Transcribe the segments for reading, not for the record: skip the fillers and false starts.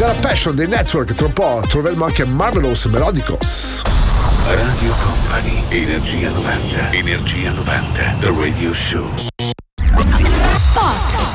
della Passion dei Network. Tra un po' troveremo anche Marvelous Melodicos. Radio Company, Energia 90, Energia 90, The Radio Show. Spot.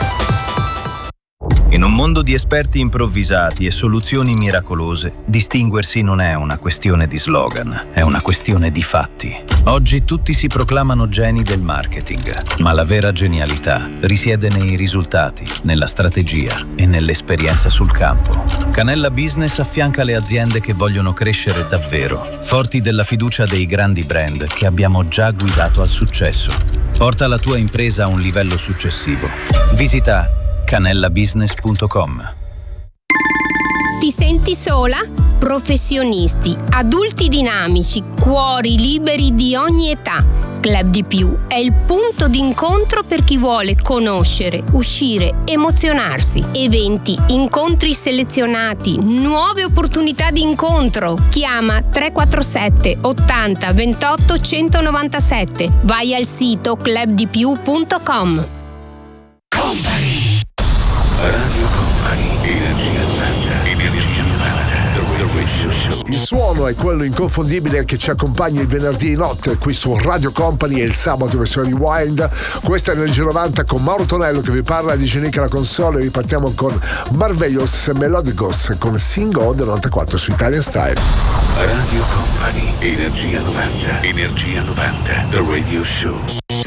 In un mondo di esperti improvvisati e soluzioni miracolose, distinguersi non è una questione di slogan, è una questione di fatti. Oggi tutti si proclamano geni del marketing, ma la vera genialità risiede nei risultati, nella strategia e nell'esperienza sul campo. Canella Business affianca le aziende che vogliono crescere davvero, forti della fiducia dei grandi brand che abbiamo già guidato al successo. Porta la tua impresa a un livello successivo. Visita canellabusiness.com. Ti senti sola? Professionisti, adulti dinamici, cuori liberi di ogni età. Club di Più è il punto d'incontro per chi vuole conoscere, uscire, emozionarsi. Eventi, incontri selezionati, nuove opportunità di incontro. Chiama 347 80 28 197. Vai al sito clubdipiù.com. Radio Company, Energia 90, Energia 90, The Radio Show. Il suono è quello inconfondibile che ci accompagna il venerdì notte qui su Radio Company e il sabato versione Rewind. Questa è Energia 90 con Mauro Tonello che vi parla, di Genica la console, e ripartiamo con Marvelous Melodicos con Single del 94 su Italian Style. Radio Company, Energia 90, Energia 90, The Radio Show.